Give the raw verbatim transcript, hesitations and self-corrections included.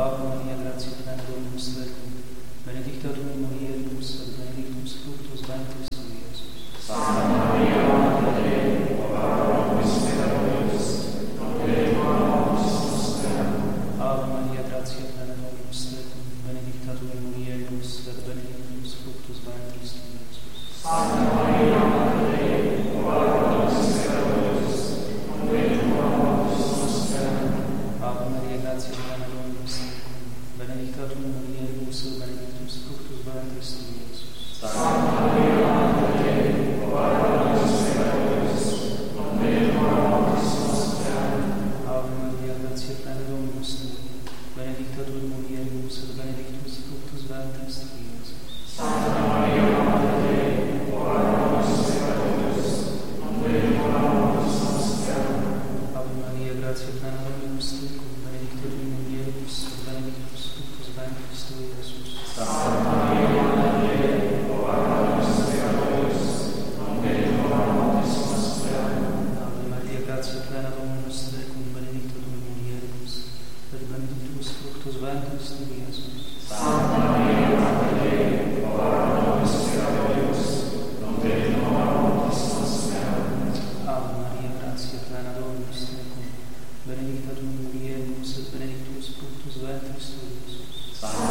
Ave Maria, gratia plena, Dominus tecum, benedicta tu in mulieribus, et benedictus fructus ventris tui, Iesus. Santa Maria, Mater Dei, ora pro nobis peccatoribus, nunc et in hora mortis nostre. Amen. Ave Maria, gratia plena, Dominus tecum, benedicta tu in mulieribus, et benedictus fructus ventris tui, Iesus. Santa Maria, Mater Dei, ora pro nobis peccatoribus, nunc et in hora mortis nostre. Amen. Ave Maria, gratia plena, Dominus tecum, benedicta tu in mulieribus, et benedictus fructus ventris tui, Iesus. Santa Maria, Mater Dei, ora pro nobis peccatoribus, nunc et in hora mortis nostre. Amen. Ave Maria, gratia plena, Dominus tecum, benedicta tu in mulieribus, et benedictus fructus ventris tui, Iesus. Santa Maria, Mater Dei, ora pro nobis peccatoribus, nunc et in hora mortis nostre. Amen. Ave Maria, gratia plena, Dominus tecum, benedicta tu in mulieribus, et benedictus fructus ventris tui, Iesus. Santa Maria, Mater Dei, ora pro nobis peccatoribus, nunc et in hora mortis nostre. Amen. Ave Maria, gratia plena, Dominus tecum, benedicta tu in mulieribus, et benedictus fructus ventris tui, Iesus. Santa Maria, Mater Dei, ora pro nobis peccatoribus, nunc et in hora mortis nostre. Amen. Ave Maria, gratia plena, Dominus tecum, benedicta tu in mulieribus, et benedictus fructus ventris tui, Iesus. Santa